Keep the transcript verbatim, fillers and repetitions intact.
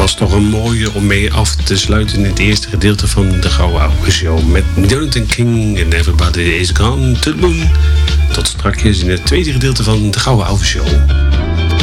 was toch een mooie om mee af te sluiten in het eerste gedeelte van de Gouden Ouwe Show. Met Jonathan King en Everybody is Gone to the Moon. Tot straks in het tweede gedeelte van de Gouden Ouwe Show.